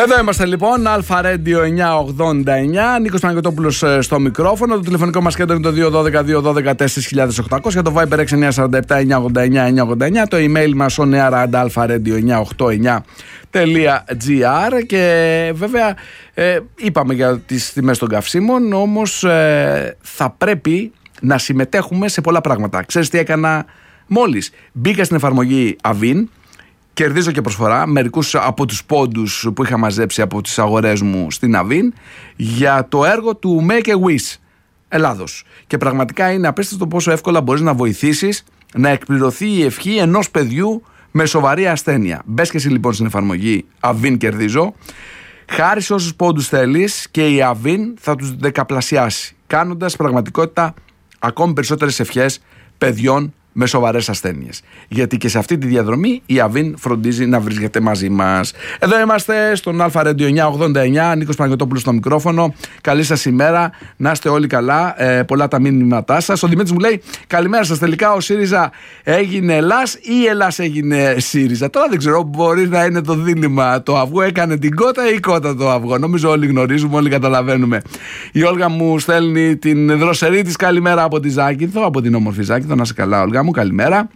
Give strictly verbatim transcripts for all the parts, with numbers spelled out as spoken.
Εδώ είμαστε λοιπόν, Αλφα Radio εννιακόσια ογδόντα εννιά, Νίκος Παναγιωτόπουλος στο μικρόφωνο. Το τηλεφωνικό μας κέντρο είναι το δύο ένα δύο δύο ένα τέσσερα χιλιάδες οκτακόσια, το Viber έξι εννιά τέσσερα επτά εννιά ογδόντα εννιά εννιά ογδόντα εννιά, το email μας on air at alpha radio εννιακόσια ογδόντα εννιά τελεία τζι άρ. Και βέβαια ε, είπαμε για τις τιμές των καυσίμων, όμως ε, θα πρέπει να συμμετέχουμε σε πολλά πράγματα. Ξέρεις τι έκανα μόλις? Μπήκα στην εφαρμογή Avin. Κερδίζω και προσφορά μερικούς από τους πόντους που είχα μαζέψει από τις αγορές μου στην Avin για το έργο του Make a Wish Ελλάδος. Και πραγματικά είναι απίστευτο πόσο εύκολα μπορείς να βοηθήσεις να εκπληρωθεί η ευχή ενός παιδιού με σοβαρή ασθένεια. Μπες και εσύ λοιπόν στην εφαρμογή Avin Κερδίζω, χάρισε όσους πόντους θέλεις και η Avin θα τους δεκαπλασιάσει, κάνοντας πραγματικότητα ακόμη περισσότερες ευχές παιδιών με σοβαρές ασθένειες. Γιατί και σε αυτή τη διαδρομή η Avin φροντίζει να βρίσκεται μαζί μας. Εδώ είμαστε στον Αλφα Radio εννιακόσια ογδόντα εννιά, Νίκος Παναγιωτόπουλος στο μικρόφωνο. Καλή σας ημέρα, να είστε όλοι καλά. Ε, πολλά τα μήνυματά σας. Ο Δημήτρης μου λέει: καλημέρα σας. Τελικά ο ΣΥΡΙΖΑ έγινε Ελλάς ή η Ελλάς έγινε ΣΥΡΙΖΑ? Τώρα δεν ξέρω, μπορεί να είναι το δίλημμα. Το αυγό έκανε την κότα ή η κότα το αυγό. Νομίζω όλοι γνωρίζουμε, όλοι καταλαβαίνουμε. Η Όλγα μου στέλνει την δροσερή της καλημέρα από τη Ζάκυνθο, από την όμορφη Ζάκυνθο. Να είσαι καλά, Όλγα μου, καλημέρα.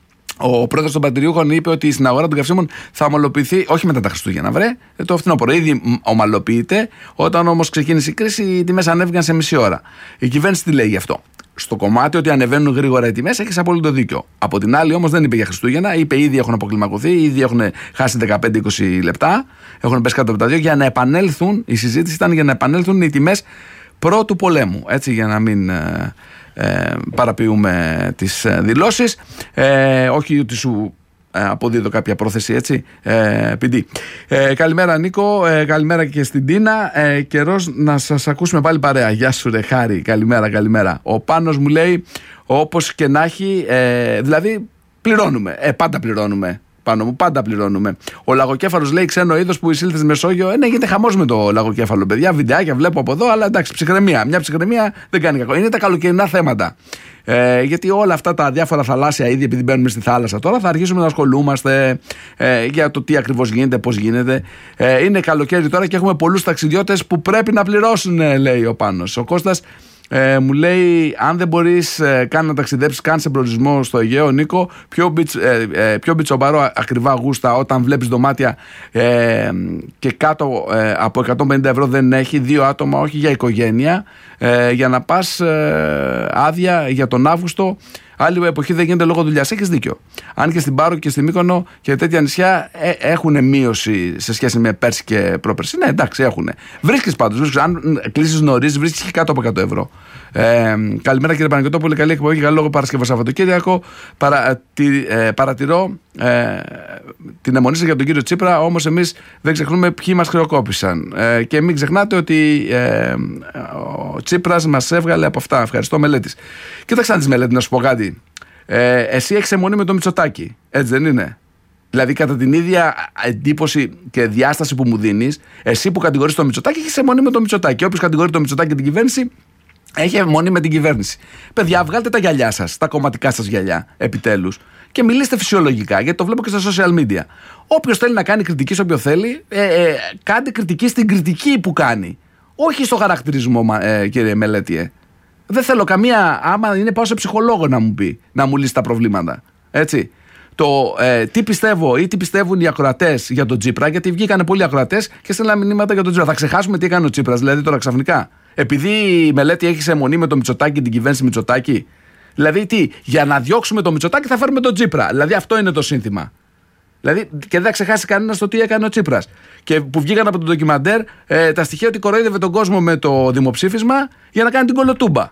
Ο πρόεδρος των Πατριούχων είπε ότι στην αγορά των καυσίμων θα ομαλοποιηθεί, όχι μετά τα Χριστούγεννα, βρε, το φθινόπωρο. Ήδη ομαλοποιείται. Όταν όμως ξεκίνησε η κρίση, οι τιμές ανέβηκαν σε μισή ώρα. Η κυβέρνηση τι λέει γι' αυτό? Στο κομμάτι ότι ανεβαίνουν γρήγορα οι τιμές, έχεις απόλυτο δίκιο. Από την άλλη, όμως, δεν είπε για Χριστούγεννα. Είπε ήδη έχουν αποκλιμακωθεί, ήδη έχουν χάσει δεκαπέντε με είκοσι λεπτά, έχουν πέσει κάτω από τα δύο για να επανέλθουν. Η συζήτηση ήταν για να επανέλθουν οι τιμές πρώτου πολέμου. Έτσι, για να μην. Ε, παραποιούμε τις ε, δηλώσεις, ε, όχι ότι σου ε, αποδίδω κάποια πρόθεση, έτσι, ε, π.ντι. Ε, καλημέρα Νίκο, ε, καλημέρα και στην Τίνα, ε, καιρός να σας ακούσουμε πάλι παρέα. Γεια σου ρε Χάρη, καλημέρα, καλημέρα. Ο Πάνος μου λέει όπως και να έχει, ε, δηλαδή πληρώνουμε, ε, πάντα πληρώνουμε. Πάνω μου, πάντα πληρώνουμε. Ο λαγοκέφαλος λέει ξένο είδος που εισήλθε στη Μεσόγειο. Ε, ναι, γίνεται χαμός με το λαγοκέφαλο, παιδιά. Βιντεάκια βλέπω από εδώ, αλλά εντάξει, ψυχραιμία. Μια ψυχραιμία δεν κάνει κακό. Είναι τα καλοκαιρινά θέματα. Ε, γιατί όλα αυτά τα διάφορα θαλάσσια είδη, επειδή μπαίνουμε στη θάλασσα τώρα, θα αρχίσουμε να ασχολούμαστε ε, για το τι ακριβώς γίνεται, πώς γίνεται. Ε, είναι καλοκαίρι τώρα και έχουμε πολλούς ταξιδιώτες που πρέπει να πληρώσουν, λέει ο Πάνος. Ο Κώστας Ε, μου λέει, αν δεν μπορείς ε, καν να ταξιδέψεις, καν σε προορισμό στο Αιγαίο, Νίκο, πιο, μπιτς, ε, ε, πιο μπιτσομπαρό ακριβά γούστα όταν βλέπεις δωμάτια ε, και κάτω ε, από εκατόν πενήντα ευρώ δεν έχει, δύο άτομα, όχι για οικογένεια, ε, για να πας ε, άδεια για τον Αύγουστο. Άλλη εποχή δεν γίνεται λόγω δουλειάς. Έχεις δίκιο. Αν και στην Πάρο και στη Μύκονο και τέτοια νησιά ε, έχουν μείωση σε σχέση με πέρσι και πρόπερσι. Ναι, εντάξει, έχουν. Βρίσκεις πάντως. Βρίσκεις. Αν κλείσεις νωρίς, βρίσκεις και κάτω από εκατό ευρώ. Ε, καλημέρα κύριε Παναγιωτόπουλε, καλή εκπομπή και καλό λόγο Παρασκευό Σαββατοκύριακο. Παρα, τι, ε, παρατηρώ ε, την αιμονή σας για τον κύριο Τσίπρα, όμως εμείς δεν ξεχνούμε ποιοι μας χρεοκόπησαν. Ε, και μην ξεχνάτε ότι ε, ο Τσίπρας μας έβγαλε από αυτά. Ευχαριστώ, Μελέτης. Κοίταξε να τη Μελέτη, να σου πω κάτι. Ε, εσύ έχεις αιμονή με το Μητσοτάκη, έτσι δεν είναι? Δηλαδή, κατά την ίδια εντύπωση και διάσταση που μου δίνεις, εσύ που κατηγορείς το Μητσοτάκη, έχεις αιμονή με το Μητσοτάκη. Όποιος κατηγορεί το Μητσοτάκη και την κυβέρνηση, έχει αιμονή με την κυβέρνηση. Παιδιά, βγάλτε τα γυαλιά σας, τα κομματικά σας γυαλιά, επιτέλους, και μιλήστε φυσιολογικά, γιατί το βλέπω και στα social media. Όποιος θέλει να κάνει κριτική σε όποιο θέλει, ε, ε, κάντε κριτική στην κριτική που κάνει. Όχι στο χαρακτηρισμό, ε, κύριε Μελέτη. Ε. Δεν θέλω καμία, άμα είναι πάω σε ψυχολόγο να μου πει, να μου λύσει τα προβλήματα. Έτσι. Το ε, τι πιστεύω ή τι πιστεύουν οι ακροατές για τον Τσίπρα, γιατί βγήκανε πολλοί ακροατές και στέλναν μηνύματα για τον Τσίπρα. Θα ξεχάσουμε τι έκανε ο Τσίπρας, δηλαδή τώρα ξαφνικά. Επειδή η Μελέτη έχει αιμονή με το Μητσοτάκη και την κυβέρνηση Μητσοτάκη. Δηλαδή τι, για να διώξουμε το Μητσοτάκη θα φέρουμε τον Τσίπρα. Δηλαδή αυτό είναι το σύνθημα. Δηλαδή, και δεν θα ξεχάσει κανένα το τι έκανε ο Τσίπρας. Και που βγήκαν από το ντοκιμαντέρ ε, τα στοιχεία ότι κοροϊδεύε τον κόσμο με το δημοψήφισμα για να κάνει την κολοτούμπα.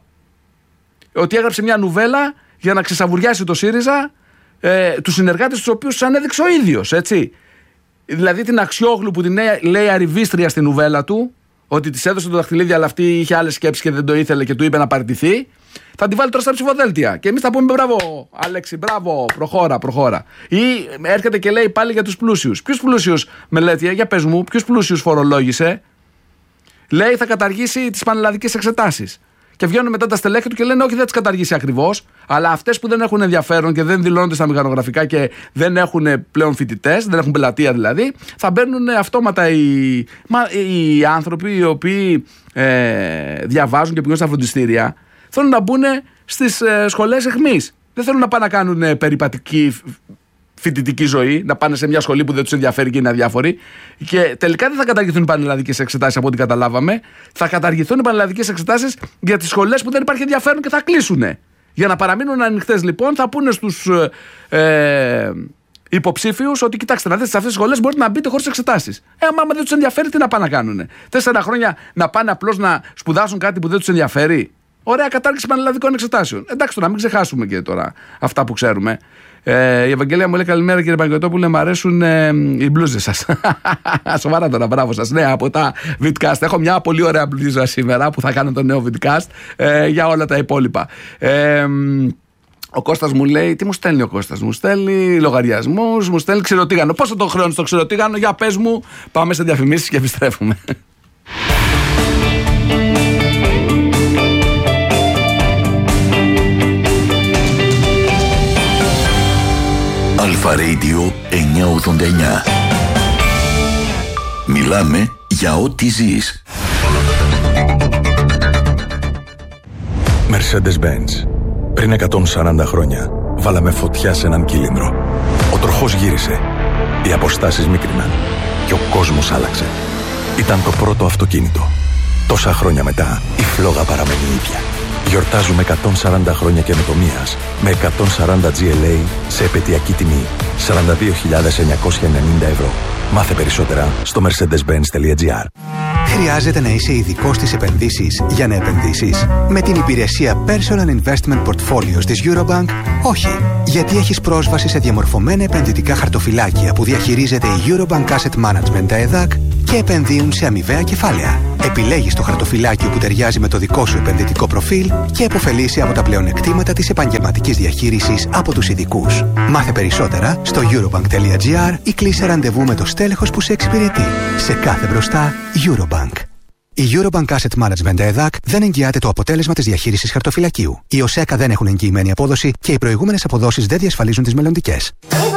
Ότι έγραψε μια νουβέλα για να ξεσαβουριάσει το ΣΥΡΙΖΑ ε, τους συνεργάτες τους οποίους ανέδειξε ο ίδιος. Έτσι. Δηλαδή την Αξιόγλου που την λέει αριβίστρια στην νουβέλα του, ότι της έδωσε το δαχτυλίδι, αλλά αυτή είχε άλλες σκέψεις και δεν το ήθελε και του είπε να παραιτηθεί. Θα τη βάλει τώρα στα ψηφοδέλτια. Και εμείς θα πούμε μπράβο, Αλέξη, μπράβο, προχώρα, προχώρα. Ή έρχεται και λέει πάλι για τους πλούσιους. Ποιους πλούσιους, Μελέτη, για πες μου, ποιους πλούσιους φορολόγησε? Λέει θα καταργήσει τις πανελλαδικές εξετάσεις. Και Και βγαίνουν μετά τα στελέχη του και λένε: όχι, δεν τις καταργήσει ακριβώς. Αλλά αυτές που δεν έχουν ενδιαφέρον και δεν δηλώνονται στα μηχανογραφικά και δεν έχουν πλέον φοιτητές, δεν έχουν πελατεία δηλαδή, θα μπαίνουν αυτόματα οι, οι άνθρωποι οι οποίοι ε, διαβάζουν και πηγαίνουν στα φροντιστήρια. Θέλουν να μπουν στις ε, σχολές εχμής. Δεν θέλουν να πάνε να κάνουν ε, περιπατική φοιτητική ζωή, να πάνε σε μια σχολή που δεν τους ενδιαφέρει και είναι αδιάφοροι. Και τελικά δεν θα καταργηθούν οι πανελλαδικές εξετάσεις από ό,τι καταλάβαμε. Θα καταργηθούν οι πανελλαδικές εξετάσεις για τις σχολές που δεν υπάρχει ενδιαφέρον και θα κλείσουν. Για να παραμείνουν ανοιχτές λοιπόν, θα πούνε στους ε, υποψήφιους ότι κοιτάξτε, να δείτε σε αυτές τις σχολές μπορείτε να μπείτε χωρίς εξετάσεις. Ε, άμα δεν τους ενδιαφέρει, τι να πάνε να κάνουν. Τέσσερα χρόνια να πάνε απλώς να σπουδάσουν κάτι που δεν τους ενδιαφέρει. Ωραία κατάργηση πανελλαδικών εξετάσεων. Εντάξει, τώρα μην ξεχάσουμε και τώρα αυτά που ξέρουμε. Ε, η Ευαγγελία μου λέει: καλημέρα κύριε Παγκοτόπουλε, μου αρέσουν ε, οι μπλούζες σας. Σοβαρά τώρα, μπράβο σας. Ναι, από τα Vidcast. Έχω μια πολύ ωραία μπλούζα σήμερα που θα κάνω το νέο Vidcast ε, για όλα τα υπόλοιπα. Ε, ο Κώστας μου λέει: τι μου στέλνει ο Κώστας? Μου στέλνει λογαριασμούς, μου στέλνει ξηροτίγανο. Πόσο το χρεώνει στο ξηροτίγανο? Για πες μου. Πάμε σε διαφημίσεις και επιστρέφουμε. Αλφα Radio εννιακόσια ογδόντα εννιά. Μιλάμε για ό,τι ζεις. Mercedes-Benz. Πριν εκατόν σαράντα χρόνια βάλαμε φωτιά σε έναν κύλινδρο. Ο τροχός γύρισε. Οι αποστάσεις μίκριναν. Και ο κόσμος άλλαξε. Ήταν το πρώτο αυτοκίνητο. Τόσα χρόνια μετά η φλόγα παραμένει ίδια. Γιορτάζουμε εκατόν σαράντα χρόνια καινοτομίας με εκατόν σαράντα τζι ελ έι σε επαιτειακή τιμή σαράντα δύο χιλιάδες εννιακόσια ενενήντα ευρώ. Μάθε περισσότερα στο mercedes benz τελεία gr. Χρειάζεται να είσαι ειδικός στις επενδύσεις για να επενδύσεις? Με την υπηρεσία Personal Investment Portfolios της Eurobank, όχι. Γιατί έχεις πρόσβαση σε διαμορφωμένα επενδυτικά χαρτοφυλάκια που διαχειρίζεται η Eurobank Asset Management, τα ΕΔΑΚ, και επενδύουν σε αμοιβαία κεφάλαια. Επιλέγεις το χαρτοφυλάκιο που ταιριάζει με το δικό σου επενδυτικό προφίλ και επωφελείσαι από τα πλεονεκτήματα της επαγγελματικής διαχείρισης από τους ειδικούς. Μάθε περισσότερα στο eurobank τελεία gr ή κλείσε ραντεβού με το στέλεχος που σε εξυπηρετεί. Σε κάθε μπροστά, Eurobank. Η Eurobank Asset Management ΕΔΑΚ δεν εγγυάται το αποτέλεσμα της διαχείρισης χαρτοφυλακίου. Οι ΟΣΕΚΑ δεν έχουν εγγυημένη απόδοση και οι προηγούμενες αποδόσεις δεν διασφαλίζουν τις μελλοντικές.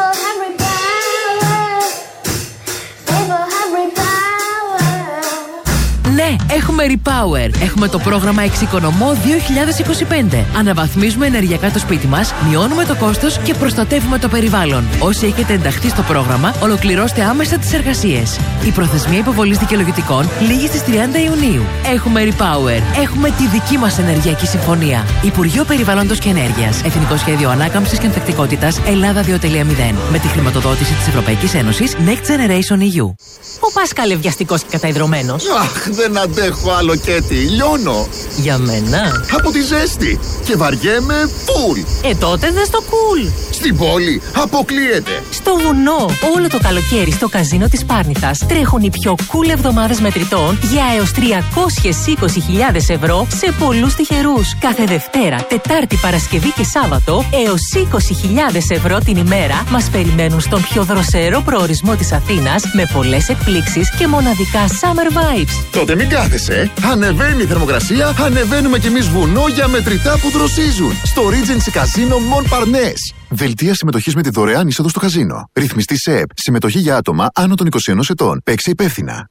Ναι, έχουμε Repower. Έχουμε το πρόγραμμα Εξοικονομώ δύο χιλιάδες είκοσι πέντε. Αναβαθμίζουμε ενεργειακά το σπίτι μας, μειώνουμε το κόστος και προστατεύουμε το περιβάλλον. Όσοι έχετε ενταχθεί στο πρόγραμμα, ολοκληρώστε άμεσα τις εργασίες. Η προθεσμία υποβολής δικαιολογητικών λήγει στις τριάντα Ιουνίου. Έχουμε Repower. Έχουμε τη δική μας ενεργειακή συμφωνία. Υπουργείο Περιβάλλοντος και Ενέργειας. Εθνικό Σχέδιο Ανάκαμψης και Ανθεκτικότητας Ελλάδα δύο κόμμα μηδέν. Με τη χρηματοδότηση της Ευρωπαϊκής Ένωσης Next Generation ι γιου. Ο Πάσκαλ βιαστικός και καταϊδρωμένος. Αχ, δεν αντέχω άλλο Κέτι, λιώνω. Για μένα. Από τη ζέστη. Και βαριέμαι φουλ. Ε, τότε δες το cool. Στην πόλη αποκλείεται. Στο βουνό, όλο το καλοκαίρι στο καζίνο της Πάρνηθας τρέχουν οι πιο cool εβδομάδες μετρητών για έως τριακόσιες είκοσι χιλιάδες ευρώ σε πολλούς τυχερούς. Κάθε Δευτέρα, Τετάρτη, Παρασκευή και Σάββατο έως είκοσι χιλιάδες ευρώ την ημέρα μας περιμένουν στον πιο δροσερό προορισμό της Αθήνας με πολλές εκπλήξεις και μοναδικά summer vibes. Τότε μην κάθεσαι. Ανεβαίνει η θερμοκρασία, ανεβαίνουμε κι εμείς βουνό για μετρητά που δροσίζουν. Στο Regency Casino Mon Parnes. Δελτία συμμετοχής με τη δωρεάν είσοδο στο καζίνο. Ρυθμιστή ΣΕΠ. Συμμετοχή για άτομα άνω των είκοσι ένα ετών. Παίξε υπεύθυνα.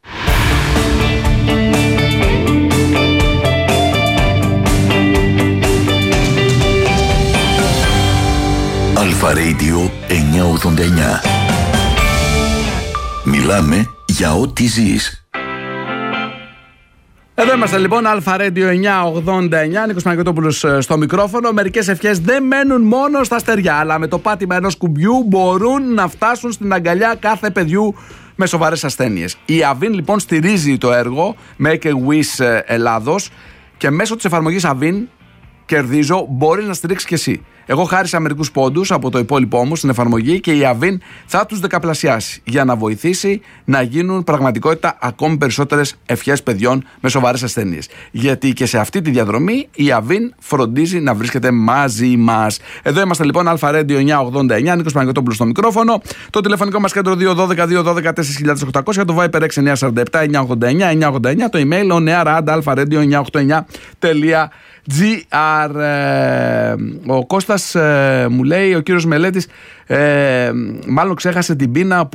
Αλφα Radio εννιακόσια ογδόντα εννιά. Μιλάμε για ό,τι ζεις. Εδώ είμαστε λοιπόν, Αλφα Radio εννιακόσια ογδόντα εννιά, Νίκος Παναγιωτόπουλος στο μικρόφωνο. Μερικές ευχές δεν μένουν μόνο στα στεριά, αλλά με το πάτημα ενός κουμπιού μπορούν να φτάσουν στην αγκαλιά κάθε παιδιού με σοβαρές ασθένειες. Η Avin λοιπόν στηρίζει το έργο Make a Wish Ελλάδος και μέσω της εφαρμογής Avin Κερδίζω μπορεί να στηρίξει και εσύ. Εγώ χάρισα μερικούς πόντους από το υπόλοιπό μου στην εφαρμογή και η Avin θα τους δεκαπλασιάσει για να βοηθήσει να γίνουν πραγματικότητα ακόμη περισσότερες ευχές παιδιών με σοβαρές ασθένειες. Γιατί και σε αυτή τη διαδρομή η Avin φροντίζει να βρίσκεται μαζί μας. Εδώ είμαστε λοιπόν, Αλφα Radio εννιακόσια ογδόντα εννιά, Νίκος Παναγιωτόπουλος στο μικρόφωνο. Το τηλεφωνικό μας κέντρο δύο ένα δύο δύο ένα δύο τέσσερα χιλιάδες οκτακόσια, το Viber έξι εννιά τέσσερα επτά εννιακόσια ογδόντα εννιά εννιακόσια ογδόντα εννιά, το email oneair at alpha radio εννιακόσια ογδόντα εννιά τελεία gr. Ο Κώστας ε, μου λέει, ο κύριος Μελέτης, ε, μάλλον ξέχασε την πείνα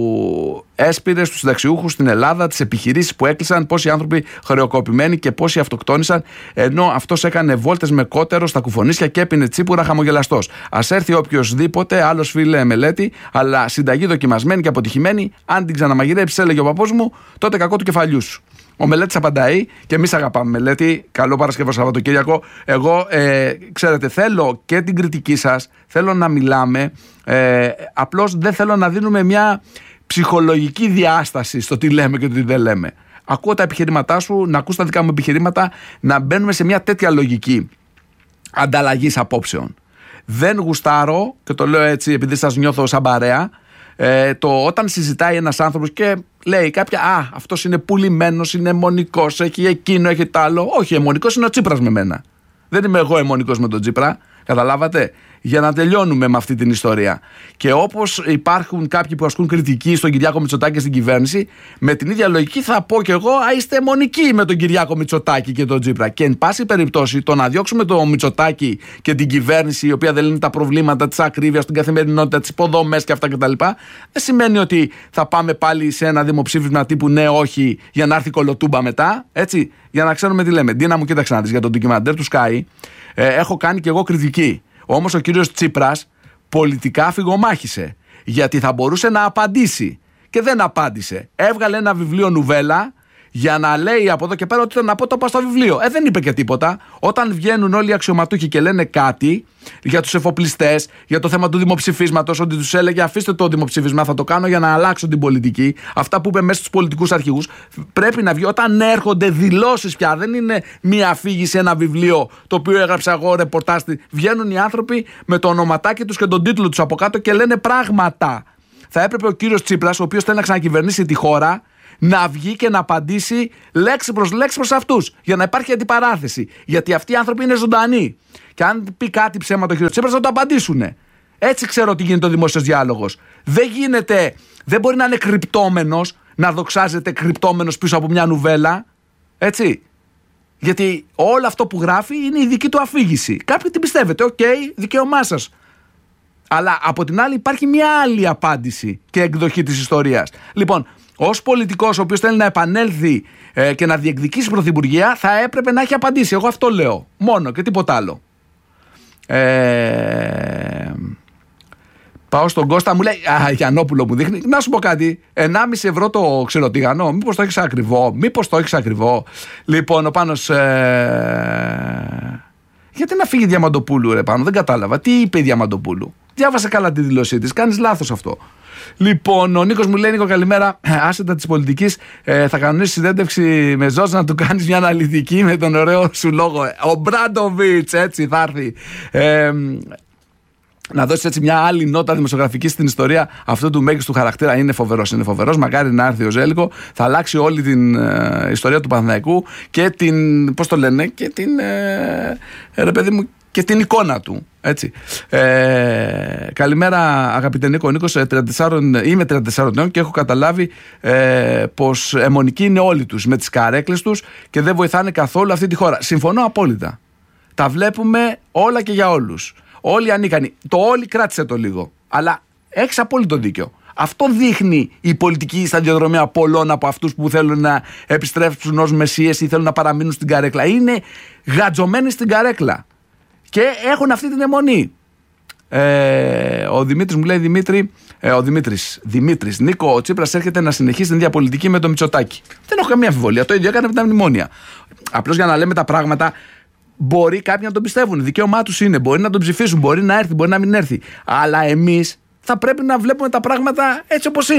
που έσπηρε στους συνταξιούχους στην Ελλάδα, τις επιχειρήσεις που έκλεισαν, πόσοι άνθρωποι χρεοκοπημένοι και πόσοι αυτοκτόνησαν, ενώ αυτός έκανε βόλτες με κότερο στα κουφονίσια και έπινε τσίπουρα χαμογελαστός. Ας έρθει οποιοσδήποτε άλλος, φίλε Μελέτη, αλλά συνταγή δοκιμασμένη και αποτυχημένη, αν την ξαναμαγειρέψεις, έλεγε ο παππούς μου, τότε κακό του κεφαλιού σου. Ο Μελέτης απαντάει, και εμείς αγαπάμε Μελέτη. Καλό Παρασκευό Σαββατοκύριακο. Εγώ, ε, ξέρετε, θέλω και την κριτική σας, θέλω να μιλάμε. Ε, απλώς δεν θέλω να δίνουμε μια ψυχολογική διάσταση στο τι λέμε και το τι δεν λέμε. Ακούω τα επιχειρήματά σου, να ακούς τα δικά μου επιχειρήματα, να μπαίνουμε σε μια τέτοια λογική ανταλλαγής απόψεων. Δεν γουστάρω, και το λέω έτσι επειδή σας νιώθω σαν παρέα, Ε, το όταν συζητάει ένας άνθρωπος και λέει κάποια, α, αυτός είναι πουλημένος, είναι αιμονικός, έχει εκείνο, έχει τ' άλλο. Όχι, αιμονικός είναι ο Τσίπρας με μένα. Δεν είμαι εγώ αιμονικός με τον Τσίπρα. Καταλάβατε, για να τελειώνουμε με αυτή την ιστορία. Και όπως υπάρχουν κάποιοι που ασκούν κριτική στον Κυριάκο Μητσοτάκη και στην κυβέρνηση, με την ίδια λογική θα πω κι εγώ, α, είστε αιμονικοί με τον Κυριάκο Μητσοτάκη και τον Τσίπρα. Και εν πάση περιπτώσει, το να διώξουμε τον Μητσοτάκη και την κυβέρνηση, η οποία δεν λύνει τα προβλήματα της ακρίβειας, την καθημερινότητα, τις υποδομές και αυτά κτλ., δεν σημαίνει ότι θα πάμε πάλι σε ένα δημοψήφισμα τύπου ναι, όχι, για να έρθει κολοτούμπα μετά. Έτσι, για να ξέρουμε τι λέμε. Ντίνα μου, κοίταξε να δεις, για το ντοκιμαντέρ του Sky. Ε, έχω κάνει και εγώ κριτική. Όμως ο κύριος Τσίπρας πολιτικά φυγομάχησε. Γιατί θα μπορούσε να απαντήσει. Και δεν απάντησε. Έβγαλε ένα βιβλίο νουβέλα για να λέει από εδώ και πέρα ότι το να πω το πάω στο βιβλίο. Ε, δεν είπε και τίποτα. Όταν βγαίνουν όλοι οι αξιωματούχοι και λένε κάτι για τους εφοπλιστές, για το θέμα του δημοψηφίσματος, ότι τους έλεγε αφήστε το δημοψήφισμα, θα το κάνω για να αλλάξω την πολιτική. Αυτά που είπε μέσα στους πολιτικούς αρχηγούς, πρέπει να βγει. Όταν έρχονται δηλώσεις πια, δεν είναι μία αφήγηση, ένα βιβλίο το οποίο έγραψα εγώ ρεπορτάζ. Βγαίνουν οι άνθρωποι με το ονοματάκι τους και τον τίτλο τους από κάτω και λένε πράγματα. Θα έπρεπε ο κύριος Τσίπρας, ο οποίος θέλει να ξανακυβερνήσει τη χώρα, να βγει και να απαντήσει λέξη προς λέξη προς αυτούς, για να υπάρχει αντιπαράθεση. Γιατί αυτοί οι άνθρωποι είναι ζωντανοί. Και αν πει κάτι ψέμα το κύριο Τσίπρας, θα το απαντήσουν. Έτσι ξέρω ότι γίνεται ο δημόσιος διάλογος. Δεν γίνεται, δεν μπορεί να είναι κρυπτόμενος, να δοξάζεται κρυπτόμενος πίσω από μια νουβέλα. Έτσι. Γιατί όλο αυτό που γράφει είναι η δική του αφήγηση. Κάποιοι την πιστεύετε, οκ, okay, δικαίωμά σας. Αλλά από την άλλη υπάρχει μια άλλη απάντηση και εκδοχή της ιστορίας. Λοιπόν, ως πολιτικός ο οποίος θέλει να επανέλθει ε, και να διεκδικήσει πρωθυπουργία, θα έπρεπε να έχει απαντήσει. Εγώ αυτό λέω. Μόνο και τίποτα άλλο. Ε, πάω στον Κώστα, μου λέει, α, Γιαννόπουλο μου δείχνει. Να σου πω κάτι. ενάμιση ευρώ το ξηροτίγανο. Μήπως το έχεις ακριβό. Μήπως το έχεις ακριβό. Λοιπόν, ο Πάνος. Ε, γιατί να φύγει η Διαμαντοπούλου, ρε Πάνο, δεν κατάλαβα. Τι είπε η Διαμαντοπούλου? Διάβασε καλά τη δήλωσή της. Κάνεις λάθος αυτό. Λοιπόν, ο Νίκος μου λέει, Νίκο, καλημέρα. Άσετα της πολιτικής, ε, θα κανονίσει συνέντευξη με Ζώζ να του κάνεις μια αναλυτική με τον ωραίο σου λόγο. Ο Μπράντοβιτς, έτσι θα έρθει. Ε, να δώσει έτσι μια άλλη νότα δημοσιογραφική στην ιστορία αυτού του μέγιστου χαρακτήρα. Είναι φοβερός, είναι φοβερός. Μακάρι να έρθει ο Ζέλικο. Θα αλλάξει όλη την ε, ιστορία του Παναθηναϊκού και την. Πώς το λένε, και την. Ε, ρε παιδί μου, και την εικόνα του. Έτσι. Ε, καλημέρα, αγαπητέ Νίκο. Ο Νίκος, τριάντα τέσσερα, είμαι τριάντα τέσσερα ετών και έχω καταλάβει ε, πως αιμονικοί είναι όλοι τους με τις καρέκλες τους και δεν βοηθάνε καθόλου αυτή τη χώρα. Συμφωνώ απόλυτα. Τα βλέπουμε όλα και για όλους. Όλοι ανίκανοι. Το όλοι κράτησε το λίγο. Αλλά έχεις απόλυτο δίκιο. Αυτό δείχνει η πολιτική σταδιοδρομία πολλών από αυτούς που θέλουν να επιστρέψουν ως μεσίες ή θέλουν να παραμείνουν στην καρέκλα. Είναι γατζωμένοι στην καρέκλα. Και έχουν αυτή την αιμονή. Ε, ο Δημήτρης μου λέει, Δημήτρη, ε, ο Δημήτρης, Δημήτρης, Νίκο, ο Τσίπρας έρχεται να συνεχίσει την διαπολιτική με το Μητσοτάκη. Δεν έχω καμία αμφιβολία. Το ίδιο έκανε με τα μνημόνια. Απλώς για να λέμε τα πράγματα, μπορεί κάποιοι να τον πιστεύουν. Δικαίωμά τους είναι. Μπορεί να τον ψηφίσουν, μπορεί να έρθει, μπορεί να μην έρθει. Αλλά εμείς θα πρέπει να βλέπουμε τα πράγματα έτσι όπως είναι.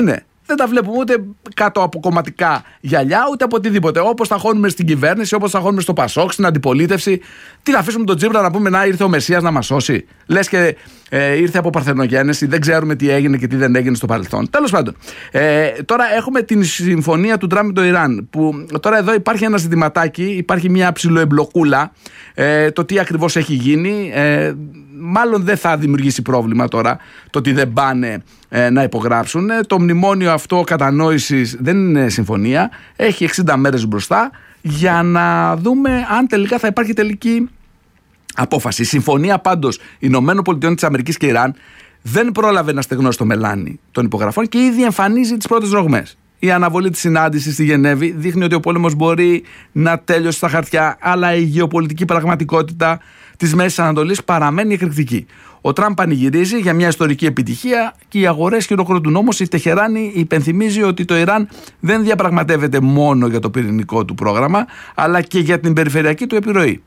δεν τα βλέπουμε ούτε κάτω από κομματικά γυαλιά, ούτε από οτιδήποτε. Όπως τα χώνουμε στην κυβέρνηση, όπως τα χώνουμε στο Πασόκ, στην αντιπολίτευση. Τι θα αφήσουμε τον Τσίπρα να πούμε να ήρθε ο Μεσσίας να μας σώσει? Λες και ε, ήρθε από παρθενογέννηση, δεν ξέρουμε τι έγινε και τι δεν έγινε στο παρελθόν. Τέλος πάντων. Ε, τώρα έχουμε την συμφωνία του Τραμπ με το Ιράν. Που τώρα εδώ υπάρχει ένα ζητηματάκι, υπάρχει μια ψιλοεμπλοκούλα. Ε, το τι ακριβώς έχει γίνει. Ε, μάλλον δεν θα δημιουργήσει πρόβλημα τώρα το ότι δεν πάνε ε, να υπογράψουν. Το μνημόνιο αυτό κατανόησης δεν είναι συμφωνία. Έχει εξήντα μέρες μπροστά για να δούμε αν τελικά θα υπάρχει τελική απόφαση. Η συμφωνία πάντως Ηνωμένων Πολιτειών της Αμερικής και Ιράν δεν πρόλαβε να στεγνώσει το μελάνι των υπογραφών και ήδη εμφανίζει τις πρώτες ρογμές. Η αναβολή της συνάντησης στη Γενέβη δείχνει ότι ο πόλεμος μπορεί να τέλειωσε στα χαρτιά, αλλά η γεωπολιτική πραγματικότητα της Μέσης Ανατολής παραμένει εκρηκτική. Ο Τραμπ πανηγυρίζει για μια ιστορική επιτυχία και οι αγορές χειροκροτούν. Όμως η Τεχεράνη υπενθυμίζει ότι το Ιράν δεν διαπραγματεύεται μόνο για το πυρηνικό του πρόγραμμα, αλλά και για την περιφερειακή του επιρροή.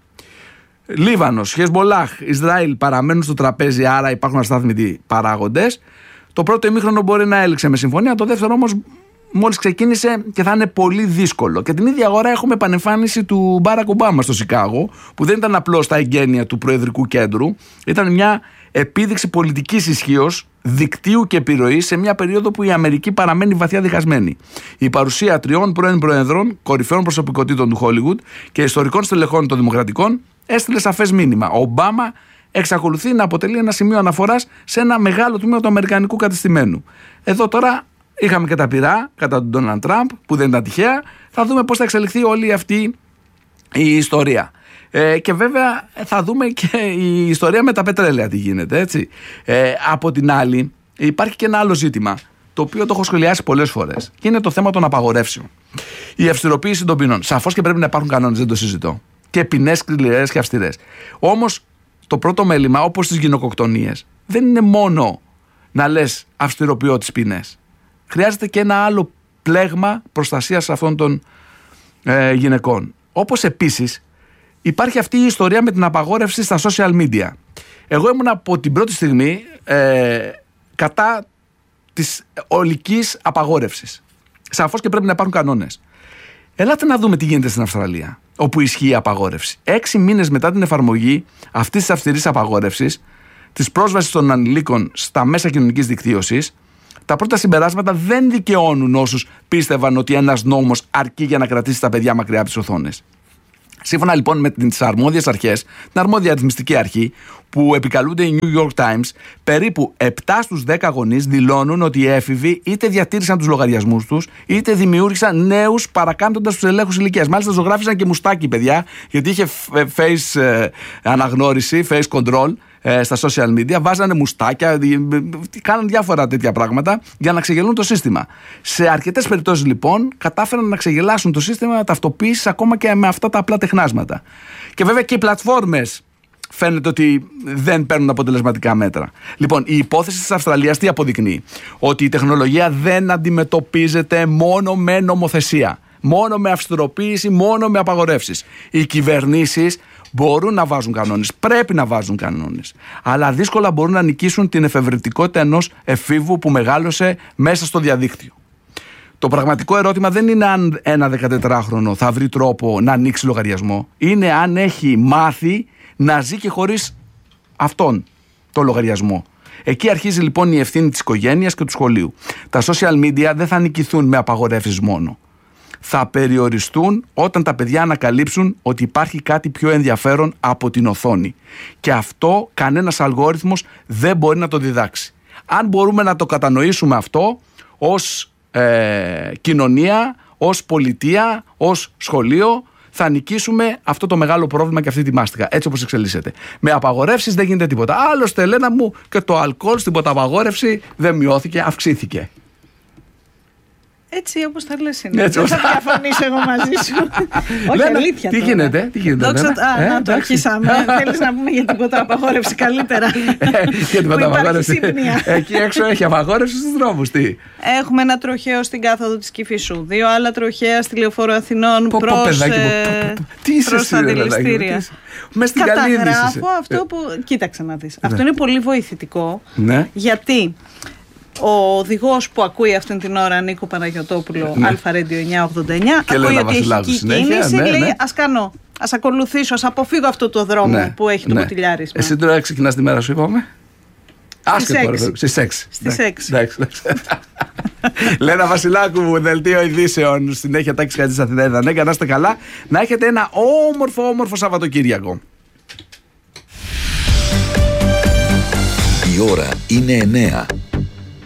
Λίβανος, Χεσμολάχ, Ισραήλ παραμένουν στο τραπέζι, άρα υπάρχουν αστάθμητοι παράγοντες. Το πρώτο ημίχρονο μπορεί να έληξε με συμφωνία, το δεύτερο όμως μόλις ξεκίνησε και θα είναι πολύ δύσκολο. Και την ίδια ώρα έχουμε επανεμφάνιση του Μπάρακ Ομπάμα στο Σικάγο, που δεν ήταν απλώς τα εγγένεια του Προεδρικού Κέντρου, ήταν μια επίδειξη πολιτικής ισχύως, δικτύου και επιρροής σε μια περίοδο που η Αμερική παραμένει βαθιά διχασμένη. Η παρουσία τριών πρώην προέδρων, κορυφαίων προσωπικότητων του Χόλιγουντ και ιστορικών στελεχών των Δημοκρατικών έστειλε σαφές μήνυμα. Ο Ομπάμα εξακολουθεί να αποτελεί ένα σημείο αναφοράς σε ένα μεγάλο τμήμα του αμερικανικού κατεστημένου. Εδώ τώρα είχαμε και τα πυρά κατά τον Ντόναλντ Τραμπ, που δεν ήταν τυχαία. Θα δούμε πώς θα εξελιχθεί όλη αυτή η ιστορία. Ε, και βέβαια θα δούμε και η ιστορία με τα πετρέλαια τι γίνεται, έτσι. Ε, από την άλλη υπάρχει και ένα άλλο ζήτημα, το οποίο το έχω σχολιάσει πολλές φορές, και είναι το θέμα των απαγορεύσεων. Η αυστηροποίηση των ποινών. Σαφώς και πρέπει να υπάρχουν κανόνες, δεν το συζητώ. Και ποινές σκληρές και αυστηρές. Όμως το πρώτο μέλημα, όπως στις γυναικοκτονίες, δεν είναι μόνο να λες αυστηροποιώ τις ποινές. Χρειάζεται και ένα άλλο πλέγμα προστασίας αυτών των ε, γυναικών. Όπως επίσης υπάρχει αυτή η ιστορία με την απαγόρευση στα social media. Εγώ ήμουν από την πρώτη στιγμή ε, κατά της ολικής απαγόρευσης. Σαφώς και πρέπει να υπάρχουν κανόνες. Ελάτε να δούμε τι γίνεται στην Αυστραλία, όπου ισχύει η απαγόρευση. Έξι μήνες μετά την εφαρμογή αυτής της αυστηρής απαγόρευσης, της πρόσβασης των ανηλίκων στα μέσα κοινωνικής δικτύωσης, τα πρώτα συμπεράσματα δεν δικαιώνουν όσους πίστευαν ότι ένας νόμος αρκεί για να κρατήσει τα παιδιά μακριά από τις οθόνες. Σύμφωνα λοιπόν με τις αρμόδιες αρχές, την αρμόδια αριθμιστική αρχή που επικαλούνται οι New York Times, περίπου επτά στους δέκα γονείς δηλώνουν ότι οι έφηβοι είτε διατήρησαν τους λογαριασμούς τους, είτε δημιούργησαν νέους παρακάμπτοντας τους ελέγχους ηλικίας. Μάλιστα ζωγράφισαν και μουστάκι, παιδιά, γιατί είχε face ε, αναγνώριση, face control ε, στα social media, βάζανε μουστάκια, κάναν διάφορα τέτοια πράγματα για να ξεγελούν το σύστημα. Σε αρκετές περιπτώσεις λοιπόν κατάφεραν να ξεγελάσουν το σύστημα ταυτοποίησης ακόμα και με αυτά τα απλά τεχνάσματα. Και βέβαια και οι πλατφόρμες φαίνεται ότι δεν παίρνουν αποτελεσματικά μέτρα. Λοιπόν, η υπόθεση της Αυστραλίας τι αποδεικνύει? Ότι η τεχνολογία δεν αντιμετωπίζεται μόνο με νομοθεσία, μόνο με αυστηροποίηση, μόνο με απαγορεύσεις. Οι κυβερνήσεις μπορούν να βάζουν κανόνες, πρέπει να βάζουν κανόνες, αλλά δύσκολα μπορούν να νικήσουν την εφευρετικότητα ενός εφήβου που μεγάλωσε μέσα στο διαδίκτυο. Το πραγματικό ερώτημα δεν είναι αν ένα δεκατετράχρονο θα βρει τρόπο να ανοίξει λογαριασμό, είναι αν έχει μάθει να ζει και χωρίς αυτόν το λογαριασμό. Εκεί αρχίζει λοιπόν η ευθύνη της οικογένειας και του σχολείου. Τα social media δεν θα νικηθούν με απαγορεύσεις μόνο. Θα περιοριστούν όταν τα παιδιά ανακαλύψουν ότι υπάρχει κάτι πιο ενδιαφέρον από την οθόνη. Και αυτό κανένας αλγόριθμος δεν μπορεί να το διδάξει. Αν μπορούμε να το κατανοήσουμε αυτό ως ε, κοινωνία, ως πολιτεία, ως σχολείο, θα νικήσουμε αυτό το μεγάλο πρόβλημα και αυτή τη μάστιγα, έτσι όπως εξελίσσεται. Με απαγορεύσεις δεν γίνεται τίποτα. Άλλωστε, Ελένα μου, και το αλκοόλ στην ποταπαγόρευση δεν μειώθηκε, αυξήθηκε. Έτσι όπως θα λες είναι. Δεν θα διαφωνήσω εγώ μαζί σου. Όχι, Λένα, αλήθεια. Τι τώρα. γίνεται, τι γίνεται. Δόξα, α, ε, να το αρχίσαμε. Θέλεις να πούμε για την ποταπαγόρευση καλύτερα. Για την ποταπαγόρευση. Εκεί έξω έχει απαγόρευση στους δρόμους. Τι. Έχουμε ένα τροχαίο στην κάθοδο της Κηφισού. Δύο άλλα τροχαία στη Λεωφόρο Αθηνών προς τα αντιληστήρια. Καταγράφω αυτό που. Κοίταξε να δεις. Αυτό είναι πολύ βοηθητικό. Γιατί Ο οδηγός που ακούει αυτήν την ώρα, Νίκο Παναγιωτόπουλο, ναι. Αλφα Radio εννιακόσια ογδόντα εννιά, και ακούει ότι έχει εκεί κίνηση, ναι, λέει ναι. ας κάνω, ας ακολουθήσω, ας αποφύγω αυτό το δρόμο ναι, που έχει το ναι. ποτηλιάρισμα. Εσύ τώρα ξεκινάς τη μέρα σου, είπαμε. Άσχετο, στις έξι. Στις έξι. Λένα Βασιλάκου, δελτίο ειδήσεων, συνέχεια Τάκης Χατζής Αθηναίδα. Ναι, να είστε καλά, να έχετε ένα όμορφο, όμορφο Σαββατοκύριακο. Η ώρα είναι εννέα.